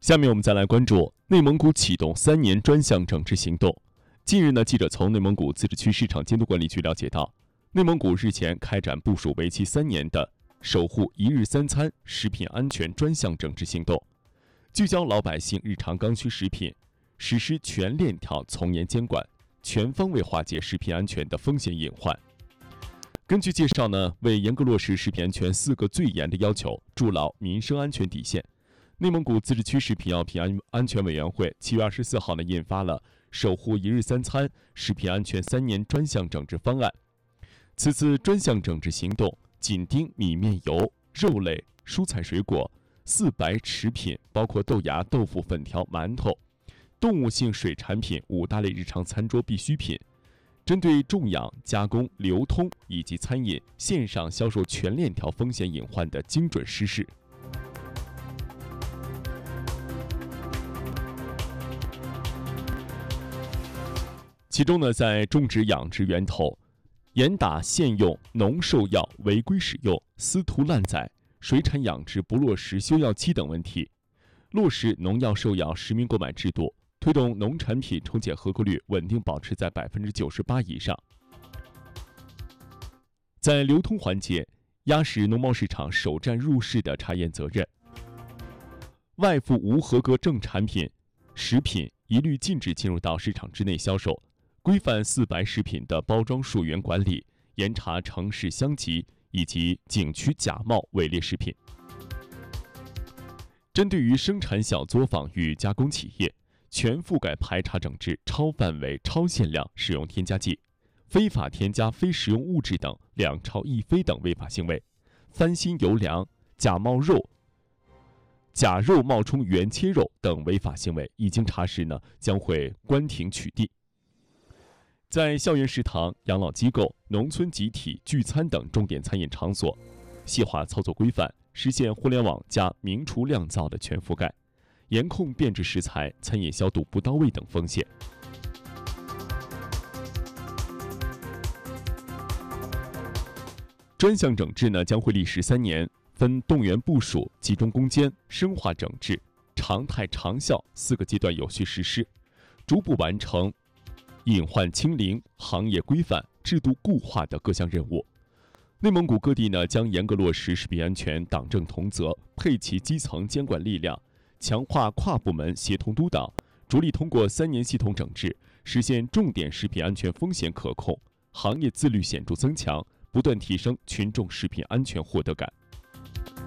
下面我们再来关注内蒙古启动3年专项整治行动。近日呢，记者从内蒙古自治区市场监督管理局了解到，内蒙古日前开展部署为期3年的守护一日三餐食品安全专项整治行动，聚焦老百姓日常刚需食品，实施全链条从严监管，全方位化解食品安全的风险隐患。根据介绍呢，为严格落实食品安全4个最严的要求，筑牢民生安全底线，内蒙古自治区食品药品安全委员会7月24号呢印发了守护一日三餐食品安全3年专项整治方案。此次专项整治行动紧盯米面油、肉类、蔬菜水果、4白食品，包括豆芽、豆腐、粉条、馒头、动物性水产品5大类日常餐桌必需品，针对种养、加工、流通以及餐饮线上销售全链条风险隐患的精准施事。其中呢，在种植养殖源头严打现用农兽药违规使用、私屠滥宰、水产养殖不落实休药期等问题，落实农药兽药实名购买制度，推动农产品抽检合格率稳定保持在98%以上。在流通环节，压实农贸市场首站入市的查验责任，外附无合格证产品、食品一律禁止进入到市场之内销售，规范4白食品的包装溯源管理，严查城市乡级以及景区假冒伪劣食品。针对于生产小作坊与加工企业，全覆盖排查整治超范围、超限量使用添加剂、非法添加非食用物质等2超1非等违法行为，翻新油粮、假冒肉、假肉冒充原切肉等违法行为，一经查实呢，将会关停取缔。在校园食堂、养老机构、农村集体聚餐等重点餐饮场所，细化操作规范，实现互联网加明厨亮灶的全覆盖，严控变质食材、餐饮消毒不到位等风险。专项整治呢，将会历时3年，分动员部署、集中攻坚、深化整治、常态长效4个阶段有序实施，逐步完成隐患清零、行业规范、制度固化的各项任务。内蒙古各地呢，将严格落实食品安全党政同责，配齐基层监管力量，强化跨部门协同督导，着力通过3年系统整治，实现重点食品安全风险可控，行业自律显著增强，不断提升群众食品安全获得感。